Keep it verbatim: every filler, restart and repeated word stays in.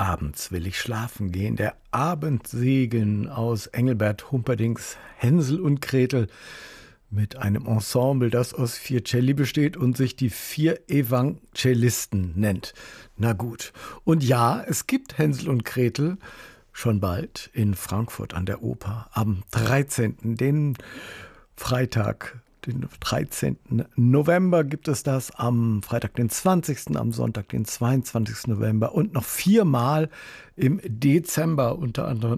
Abends will ich schlafen gehen. Der Abendsegen aus Engelbert Humperdincks Hänsel und Gretel mit einem Ensemble, das aus vier Celli besteht und sich die vier Evangelisten nennt. Na gut. Und ja, es gibt Hänsel und Gretel schon bald in Frankfurt an der Oper am dreizehnten Den Freitag, den dreizehnten November gibt es das, am Freitag den zwanzigsten am Sonntag den zweiundzwanzigsten November und noch viermal im Dezember, unter anderem